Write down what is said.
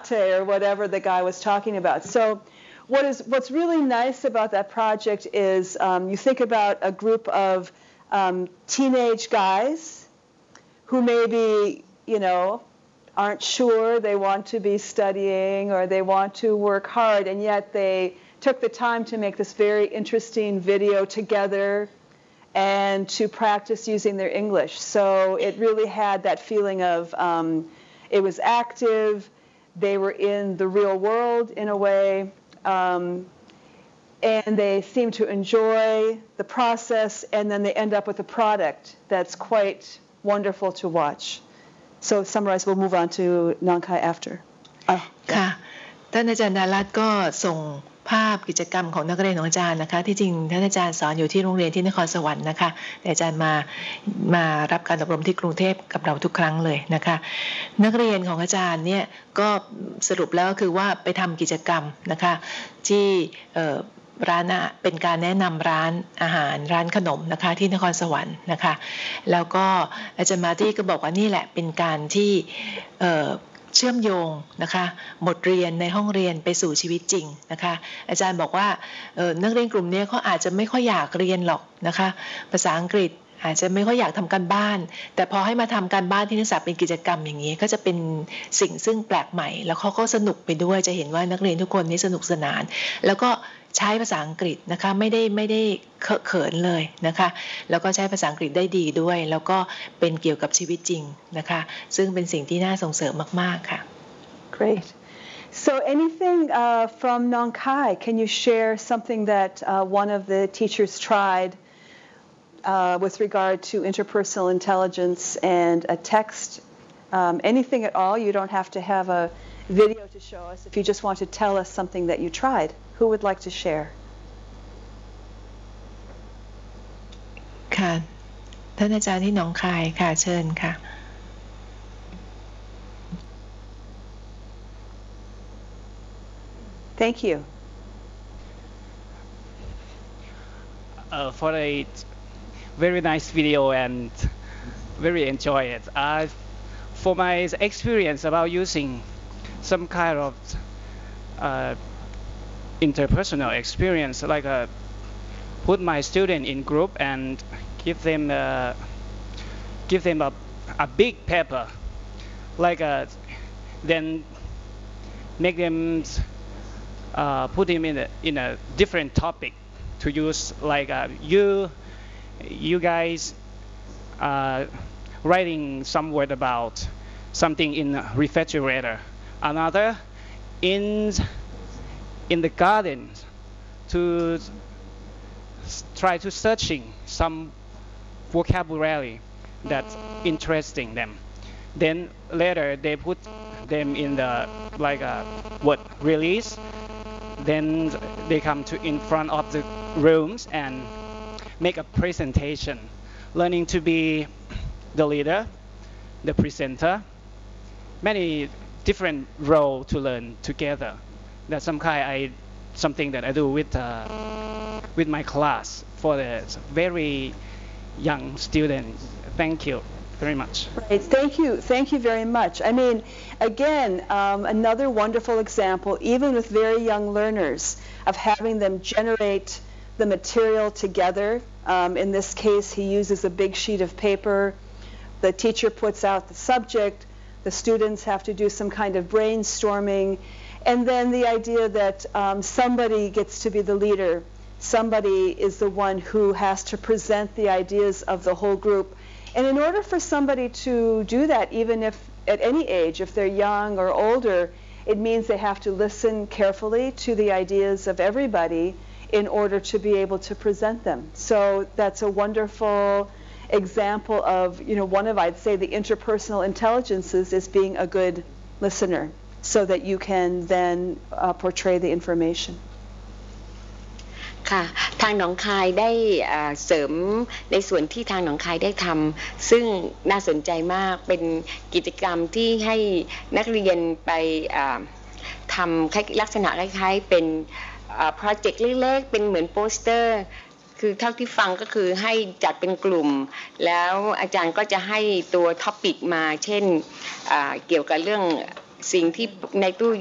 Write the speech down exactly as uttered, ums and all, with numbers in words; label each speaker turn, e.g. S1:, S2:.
S1: latte or whatever the guy was talking about. So what is what's really nice about that project is um, you think about a group of um, teenage guys who maybe, you know, aren't sure they want to be studying or they want to work hard, and yet they took the time to make this very interesting video together and to practice using their English. So it really had that feeling of um, it was active, they were in the real world in a way, um, and they seemed to enjoy the process, and then they end up with a product that's quite wonderful to watch. So summarize, we'll move on to Nong Khai after. Oh,
S2: ค่ะท่านอาจารย์ดารัตน์ก็ส่งภาพกิจกรรมของนักเรียนของอาจารย์นะคะที่จริงท่านอาจารย์สอนอยู่ที่โรงเรียนที่นครสวรรค์นะคะแต่อาจารย์มามารับการอบรมที่กรุงเทพกับเราทุกครั้งเลยนะคะนักเรียนของอาจารย์เนี่ยก็สรุปแล้วก็คือว่าไปทำกิจกรรมนะคะที่ร้านเป็นการแนะนำร้านอาหารร้านขนมนะคะที่นครสวรรค์นะคะแล้วก็อาจารย์มาร์ตี้ก็บอกว่านี่แหละเป็นการที่เชื่อมโยงนะคะบทเรียนในห้องเรียนไปสู่ชีวิตจริงนะคะอาจารย์บอกว่านักเรียนกลุ่มนี้เขาอาจจะไม่ค่อยอยากเรียนหรอกนะคะภาษาอังกฤษอาจจะไม่ค่อยอยากทำการบ้านแต่พอให้มาทำการบ้านที่นักศึกษาเป็นกิจกรรมอย่างนี้ก็จะเป็นสิ่งซึ่งแปลกใหม่แล้วเขาก็สนุกไปด้วยจะเห็นว่านักเรียนทุกคนนี่สนุกสนานแล้วก็ใช้ภาษาอังกฤษนะคะไม่ได้ไม่ได้เคอะเขินเลยนะคะแล้วก็ใช้ภาษาอังกฤษได้ดีด้วยแล้วก็เป็นเกี่ยวกับชีวิตจริงนะคะซึ่งเป็นสิ่งที่น่าส่งเสริมมากๆค่ะ
S1: Great. So anything uh, from Nong Khai, can you share something that uh, one of the teachers tried uh, with regard to interpersonal intelligence and a text? Um, anything at all? You don't have to have a video to show us. If you just want to tell us something that you tried, who would like to share?
S2: ค่ะท่านอาจารย์ที่หนองคายค่ะเชิญค่ะ
S1: Thank you.
S3: Uh, for a very nice video and very enjoy it. Uh, for my experience about using some kind of uh, interpersonal experience, like uh, put my student in group and give them uh, give them a, a big paper, like uh, then make them uh, put them in a, in a different topic to use, like uh, you you guys uh, writing some word about something in a refrigerator, another in in the garden to try to searching some vocabulary that's interesting them. Then later they put them in the like a word release. Then they come to in front of the rooms and make a presentation, learning to be the leader, the presenter, many different roles to learn together. That's some kind I something that I do with uh, with my class for the very young students. Thank you very much.
S1: Right. Thank you. Thank you very much. I mean, again, um, another wonderful example, even with very young learners, of having them generate the material together. Um, in this case, he uses a big sheet of paper. The teacher puts out the subject. The students have to do some kind of brainstorming. And then the idea that um, somebody gets to be the leader. Somebody is the one who has to present the ideas of the whole group. And in order for somebody to do that, even if at any age, if they're young or older, it means they have to listen carefully to the ideas of everybody in order to be able to present them. So that's a wonderful example of, you know, one of, I'd say, the interpersonal intelligences is being a good listener so that you can then uh, portray the information.
S4: ค่ะทางหนองคายได้เสริมในส่วนที่ทางหนองคายได้ทำซึ่งน่าสนใจมากเป็นกิจกรรมที่ให้นักเรียนไปทำลักษณะคล้ายๆเป็นโปรเจกต์เล็กๆเป็นเหมือนโปสเตอร์คือเท่าที่ฟังก็คือให้จัดเป็นกลุ่มแล้วอาจารย์ก็จะให้ตัวท็อปิกมาเช่นเกี่ยวกับเรื่องสิ่งที่ในตู้